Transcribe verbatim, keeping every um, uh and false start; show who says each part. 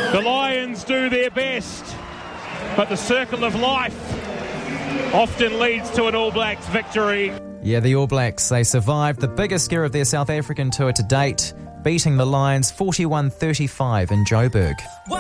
Speaker 1: The Lions do their best, but the circle of life often leads to an All Blacks victory.
Speaker 2: Yeah, the All Blacks, they survived the biggest scare of their South African tour to date, beating the Lions forty-one thirty-five in Joburg.